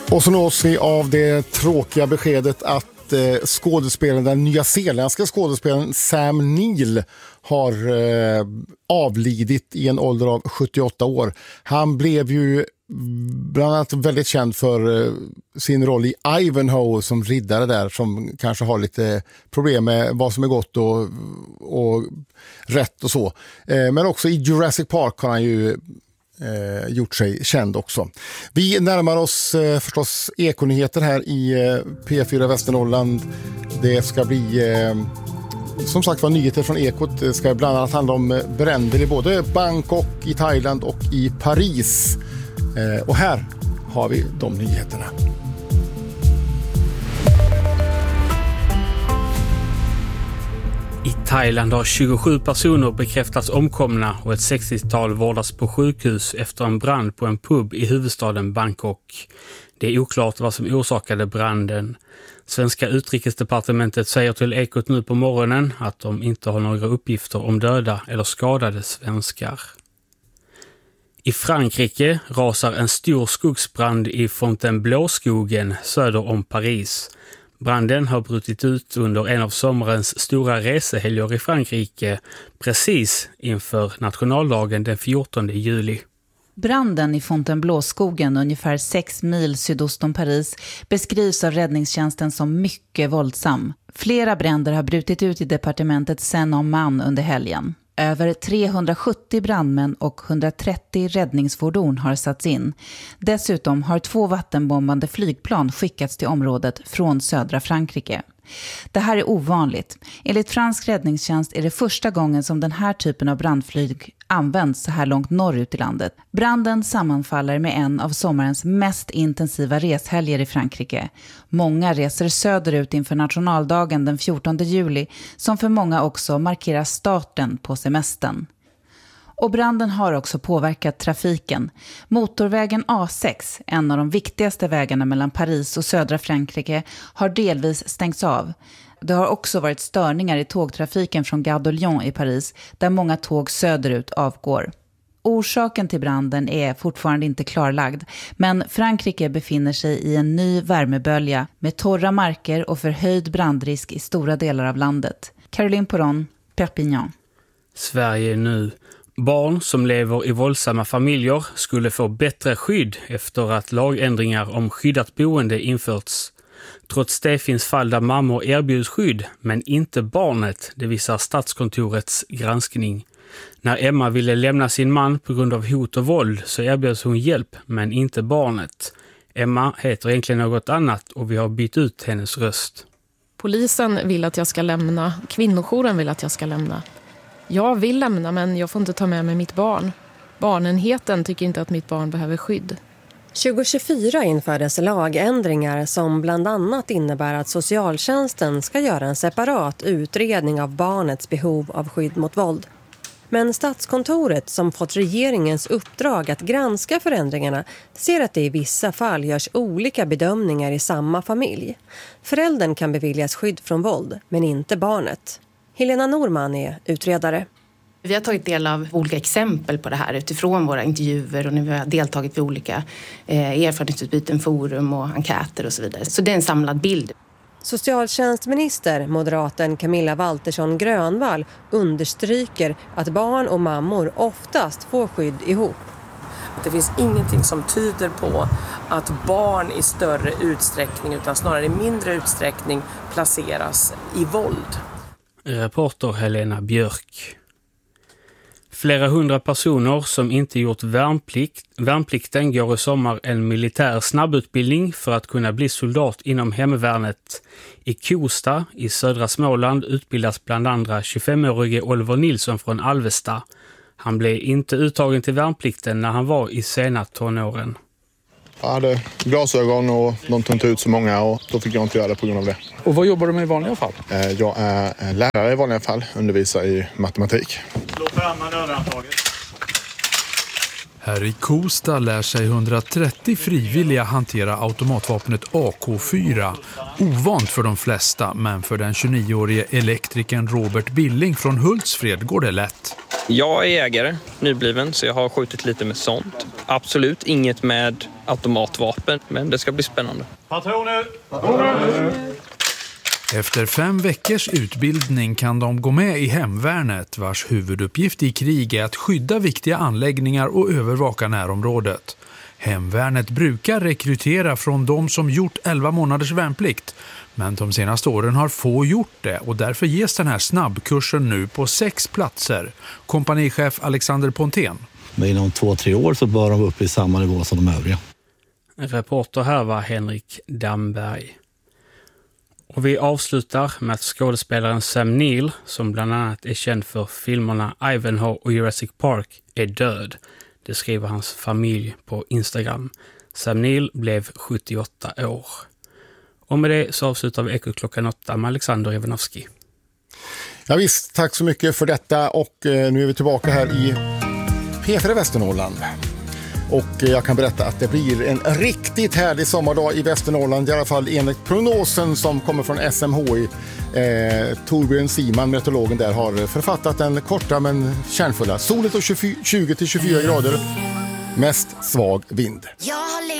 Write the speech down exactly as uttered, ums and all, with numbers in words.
Och så nås vi av det tråkiga beskedet att eh, skådespelaren, den nyzeeländska skådespelaren Sam Neill har eh, avlidit i en ålder av sjuttioåtta år. Han blev ju bland annat väldigt känd för eh, sin roll i Ivanhoe som riddare där, som kanske har lite problem med vad som är gott och, och rätt och så. Eh, men också i Jurassic Park har han ju Eh, gjort sig känd också. Vi närmar oss eh, förstås ekonyheter här i eh, P fyra Västernorrland. Det ska bli eh, som sagt var nyheter från Ekot. Det ska bland annat handla om bränder i både Bangkok, i Thailand och i Paris. Eh, och här har vi de nyheterna. I Thailand har tjugosju personer bekräftats omkomna och ett sextiotal vårdas på sjukhus efter en brand på en pub i huvudstaden Bangkok. Det är oklart vad som orsakade branden. Svenska utrikesdepartementet säger till Ekot nu på morgonen att de inte har några uppgifter om döda eller skadade svenskar. I Frankrike rasar en stor skogsbrand i Fontainebleau-skogen söder om Paris. Branden har brutit ut under en av sommarens stora resehelger i Frankrike, precis inför nationaldagen den fjortonde juli. Branden i Fontainebleau-skogen, ungefär sex mil sydost om Paris, beskrivs av räddningstjänsten som mycket våldsam. Flera bränder har brutit ut i departementet Seine-en-Marne under helgen. Över trehundrasjuttio brandmän och hundratrettio räddningsfordon har satts in. Dessutom har två vattenbombande flygplan skickats till området från södra Frankrike. Det här är ovanligt. Enligt fransk räddningstjänst är det första gången som den här typen av brandflyg används så här långt norrut i landet. Branden sammanfaller med en av sommarens mest intensiva reshelger i Frankrike. Många reser söderut inför nationaldagen den fjortonde juli, som för många också markerar starten på semestern. Och branden har också påverkat trafiken. Motorvägen A sex, en av de viktigaste vägarna mellan Paris och södra Frankrike, har delvis stängts av. Det har också varit störningar i tågtrafiken från Gare de Lyon i Paris, där många tåg söderut avgår. Orsaken till branden är fortfarande inte klarlagd, men Frankrike befinner sig i en ny värmebölja med torra marker och förhöjd brandrisk i stora delar av landet. Caroline Poron, Perpignan. Sverige nu. Barn som lever i våldsamma familjer skulle få bättre skydd efter att lagändringar om skyddat boende införts. Trots det finns fall där mammor erbjuds skydd, men inte barnet, det visar Statskontorets granskning. När Emma ville lämna sin man på grund av hot och våld så erbjöds hon hjälp, men inte barnet. Emma heter egentligen något annat och vi har bytt ut hennes röst. Polisen vill att jag ska lämna, kvinnojouren vill att jag ska lämna. Jag vill lämna, men jag får inte ta med mig mitt barn. Barnenheten tycker inte att mitt barn behöver skydd. tjugo tjugofyra infördes lagändringar som bland annat innebär att socialtjänsten ska göra en separat utredning av barnets behov av skydd mot våld. Men Statskontoret, som fått regeringens uppdrag att granska förändringarna, ser att det i vissa fall görs olika bedömningar i samma familj. Föräldern kan beviljas skydd från våld, men inte barnet. Helena Norman är utredare. Vi har tagit del av olika exempel på det här utifrån våra intervjuer och när vi har deltagit vid olika eh, erfarenhetsutbyten, forum och enkäter och så vidare. Så det är en samlad bild. Socialtjänstminister, moderaten Camilla Waltersson Grönvall, understryker att barn och mammor oftast får skydd ihop. Det finns ingenting som tyder på att barn i större utsträckning utan snarare i mindre utsträckning placeras i våld. Reporter Helena Björk. Flera hundra personer som inte gjort värnplikt, värnplikten går i sommar en militär snabbutbildning för att kunna bli soldat inom hemvärnet. I Kosta i södra Småland utbildas bland andra tjugofemårige Oliver Nilsson från Alvesta. Han blev inte uttagen till värnplikten när han var i sena tonåren. Jag hade glasögon och de tog inte ut så många och då fick jag inte göra det på grund av det. Och vad jobbar du med i vanliga fall? Jag är lärare i vanliga fall, undervisar i matematik. Slå fram manöverantaget. Här i Kosta lär sig hundratrettio frivilliga hantera automatvapnet A K fyra. Ovant för de flesta, men för den tjugonioårige elektrikern Robert Billing från Hultsfred går det lätt. Jag är jägare, nybliven, så jag har skjutit lite med sånt. Absolut inget med automatvapen, men det ska bli spännande. Patroner! Patroner! Efter fem veckors utbildning kan de gå med i hemvärnet, vars huvuduppgift i krig är att skydda viktiga anläggningar och övervaka närområdet. Hemvärnet brukar rekrytera från de som gjort elva månaders värnplikt, men de senaste åren har få gjort det och därför ges den här snabbkursen nu på sex platser. Kompanichef Alexander Pontén. Men inom två, tre år så bör de upp i samma nivå som de övriga. Reporter här var Henrik Damberg. Och vi avslutar med att skådespelaren Sam Neill, som bland annat är känd för filmerna Ivanhoe och Jurassic Park, är död. Det skriver hans familj på Instagram. Sam Neill blev sjuttioåtta år. Och med det så avslutar vi Ekot klockan åtta med Alexander Ivanovski. Ja visst, tack så mycket för detta och eh, nu är vi tillbaka här i P fyra Västernorrland. Och jag kan berätta att det blir en riktigt härlig sommardag i Västernorrland, i alla fall enligt prognosen som kommer från S M H I. Eh, Torbjörn Siman, meteorologen där, har författat den korta men kärnfulla. Soligt och tjugo till tjugofyra grader, mest svag vind.